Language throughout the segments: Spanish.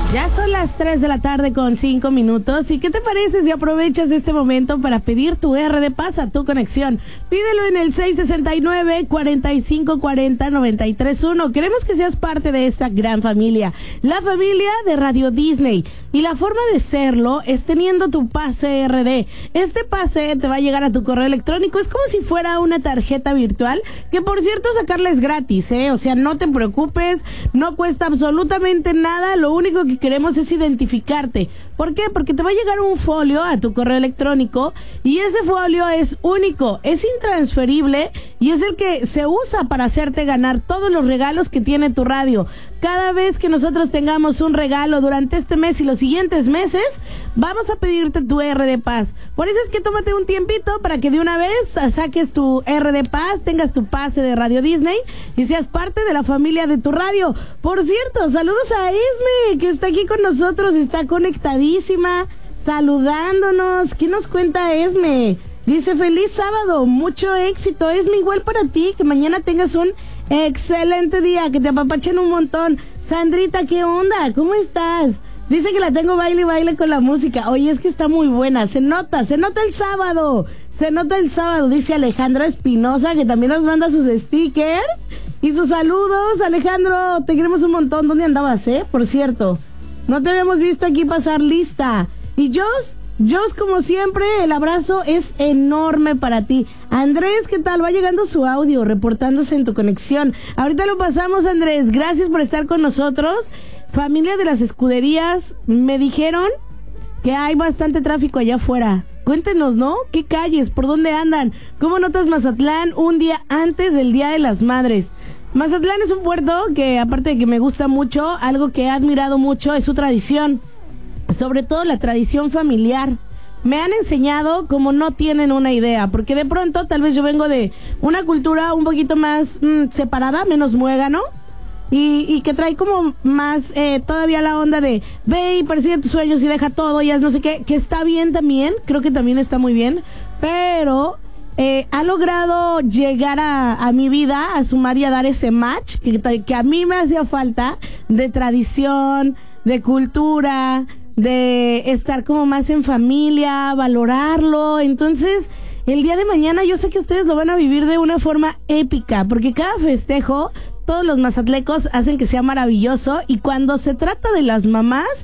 Ya son las 3 de la tarde con 5 minutos. ¿Y qué te parece si aprovechas este momento para pedir tu R de Paz a tu conexión? Pídelo en el 669-4540-931. Queremos que seas parte de esta gran familia, la familia de Radio Disney. Y la forma de serlo es teniendo tu pase RD. Este pase te va a llegar a tu correo electrónico. Es como si fuera una tarjeta virtual, que por cierto sacarla es gratis, O sea, no te preocupes, no cuesta absolutamente nada. Lo único que queremos es identificarte. ¿Por qué? Porque te va a llegar un folio a tu correo electrónico y ese folio es único, es intransferible y es el que se usa para hacerte ganar todos los regalos que tiene tu radio. Cada vez que nosotros tengamos un regalo durante este mes y los siguientes meses, vamos a pedirte tu R de Paz. Por eso es que tómate un tiempito para que de una vez saques tu R de Paz, tengas tu pase de Radio Disney y seas parte de la familia de tu radio. Por cierto, saludos a Esme, que está aquí con nosotros, está conectadísima, saludándonos. ¿Qué nos cuenta Esme? Dice, feliz sábado, mucho éxito. Esme, igual para ti, que mañana tengas un excelente día, que te apapachen un montón. Sandrita, ¿qué onda? ¿Cómo estás? Dice que la tengo baile y baile con la música. Oye, es que está muy buena, se nota el sábado. Se nota el sábado, dice Alejandro Espinosa, que también nos manda sus stickers y sus saludos. Alejandro, te queremos un montón. ¿Dónde andabas, por cierto? No te habíamos visto aquí pasar lista. Y Jos, como siempre, el abrazo es enorme para ti. Andrés, ¿qué tal? Va llegando su audio, reportándose en tu conexión. Ahorita lo pasamos, Andrés. Gracias por estar con nosotros. Familia de las escuderías, me dijeron que hay bastante tráfico allá afuera. Cuéntenos, ¿no? ¿Qué calles? ¿Por dónde andan? ¿Cómo notas Mazatlán un día antes del Día de las Madres? Mazatlán es un puerto que, aparte de que me gusta mucho, algo que he admirado mucho es su tradición. Sobre todo la tradición familiar. Me han enseñado como no tienen una idea, porque de pronto tal vez yo vengo de una cultura un poquito más separada, menos muégano, y que trae como más todavía la onda de ve y persigue tus sueños y deja todo y haz no sé qué, que está bien también, creo que también está muy bien, pero ha logrado llegar a mi vida, a sumar y a dar ese match que a mí me hacía falta, de tradición, de cultura, de estar como más en familia, valorarlo. Entonces, el día de mañana yo sé que ustedes lo van a vivir de una forma épica, porque cada festejo, todos los mazatlecos hacen que sea maravilloso, y cuando se trata de las mamás,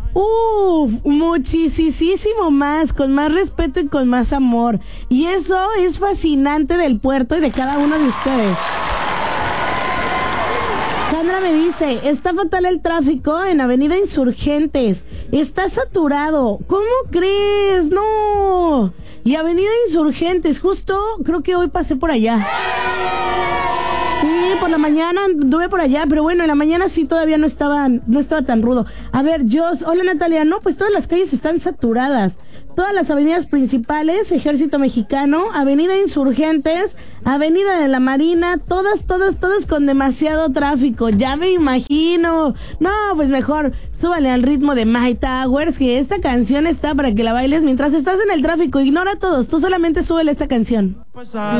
muchísimo más, con más respeto y con más amor. Y eso es fascinante del puerto y de cada uno de ustedes. Sandra me dice, está fatal el tráfico en Avenida Insurgentes, está saturado. ¿Cómo crees? No. Y Avenida Insurgentes, justo creo que hoy pasé por allá. Sí, por la mañana anduve por allá, pero bueno, en la mañana sí todavía no estaba tan rudo. A ver, Jos, hola Natalia, no, pues todas las calles están saturadas. Todas las avenidas principales, Ejército Mexicano, Avenida Insurgentes, Avenida de la Marina, todas con demasiado tráfico, ya me imagino. No, pues mejor súbale al ritmo de My Towers, que esta canción está para que la bailes mientras estás en el tráfico. Ignora a todos, tú solamente súbele esta canción.